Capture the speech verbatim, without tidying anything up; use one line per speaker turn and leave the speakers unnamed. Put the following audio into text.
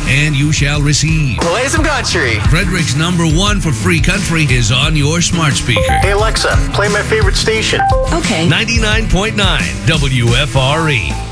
and you shall receive.
Play some country.
Frederick's number one for free country is on your smart speaker.
Hey Alexa, play my favorite station.
Okay.
ninety-nine point nine W F R E.